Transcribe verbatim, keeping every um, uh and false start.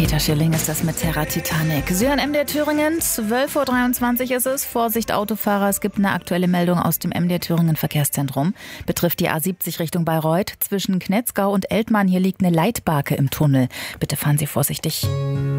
Peter Schilling ist das mit Terra Titanic. Sie hören M D R Thüringen, zwölf Uhr dreiundzwanzig ist es. Vorsicht Autofahrer, es gibt eine aktuelle Meldung aus dem M D R Thüringen Verkehrszentrum. Betrifft die A siebzig Richtung Bayreuth. Zwischen Knetzgau und Eltmann, hier liegt eine Leitbarke im Tunnel. Bitte fahren Sie vorsichtig.